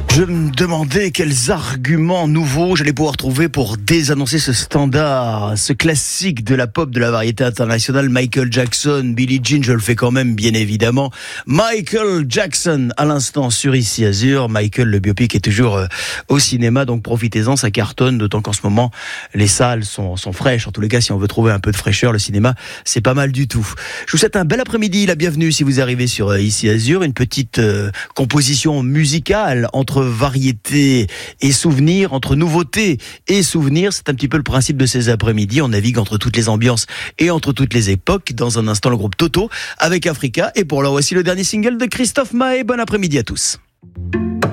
Je me demandais quels arguments nouveaux j'allais pouvoir trouver pour désannoncer ce standard, ce classique de la pop de la variété internationale. Michael Jackson, Billie Jean, je le fais quand même, bien évidemment. Michael Jackson, à l'instant sur Ici Azur. Michael, le biopic, est toujours au cinéma, donc profitez-en, ça cartonne, d'autant qu'en ce moment, les salles sont fraîches. En tous les cas, si on veut trouver un peu de fraîcheur, le cinéma, c'est pas mal du tout. Je vous souhaite un bel après-midi, la bienvenue si vous arrivez sur Ici Azur. Une petite composition musicale entre variété et souvenirs, entre nouveautés et souvenirs. C'est un petit peu le principe de ces après-midi. On navigue entre toutes les ambiances et entre toutes les époques. Dans un instant, le groupe Toto avec Africa. Et pour l'heure, voici le dernier single de Christophe Maé. Bon après-midi à tous.